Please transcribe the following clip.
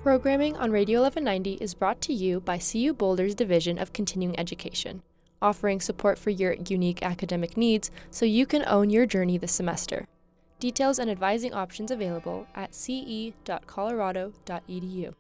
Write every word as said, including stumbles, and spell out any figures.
Programming on Radio eleven ninety is brought to you by C U Boulder's Division of Continuing Education, offering support for your unique academic needs so you can own your journey this semester. Details and advising options available at c e dot colorado dot e d u.